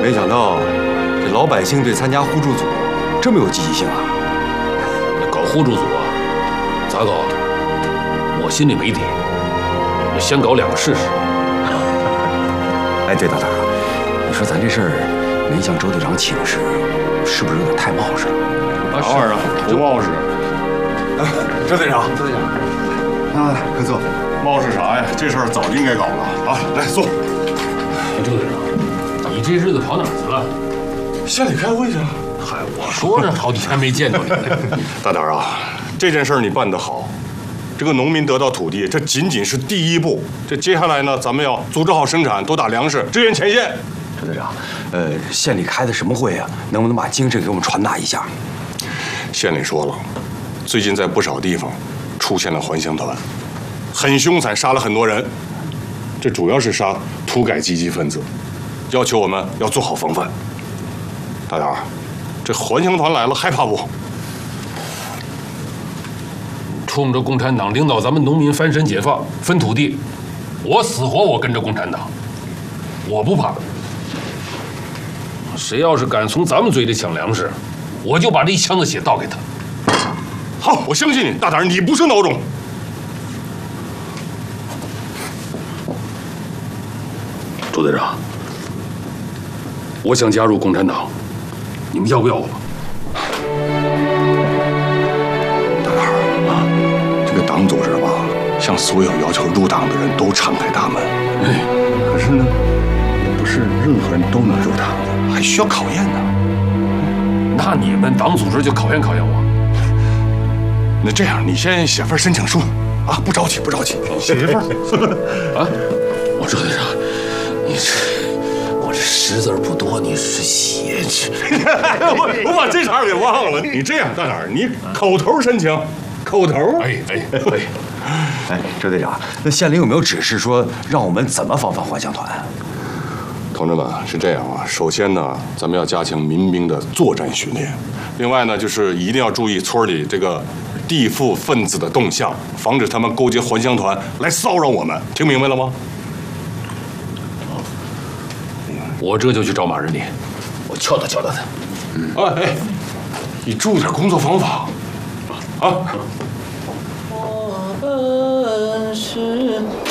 没想到这老百姓对参加互助组这么有积极性啊！ 搞互助组啊，咋搞？我心里没底，我先搞2个试试。 哎，对，大胆，你说咱这事儿没向周队长请示，是不是有点太冒失了？ 啥玩意儿啊？不冒失。 周队长，周队长，来，快坐。 冒失啥呀？这事儿早就应该搞了啊！来坐。 周队长，你这日子跑哪儿去了？ 县里开会去了。 嗨，我说这好几天没见着你了。 大胆啊，这件事儿你办得好。这个农民得到土地，这仅仅是第一步。这接下来呢，咱们要组织好生产，多打粮食，支援前线。 周队长，县里开的什么会啊？能不能把精神给我们传达一下？ 县里说了，最近在不少地方出现了还乡团，很凶残，杀了很多人。这主要是杀土改积极分子，要求我们要做好防范。大胆，这还乡团来了，害怕不？ 冲着共产党领导咱们农民翻身解放、分土地，我死活我跟着共产党，我不怕。谁要是敢从咱们嘴里抢粮食，我就把这一腔子血倒给他。 好，我相信你，大胆，你不是孬种。 周队长，我想加入共产党，你们要不要我？ 党组织吧，向所有要求入党的人都敞开大门。可是呢，不是任何人都能入党的，还需要考验呢。 那你们党组织就考验考验我。 那这样，你先写份申请书啊，不着急，不着急，写一份啊。我周队长，你这我这识字不多，你是写我把这茬给忘了。你这样，大胆，你口头申请。口头， 哎， 周队长，那县里有没有指示说让我们怎么防范还乡团？ 同志们，是这样啊，首先呢，咱们要加强民兵的作战训练，另外呢，就是一定要注意村里这个地富分子的动向，防止他们勾结还乡团来骚扰我们，听明白了吗？ 我这就去找马日林，我敲打他。 哎，你注意点工作方法。啊！ 我本是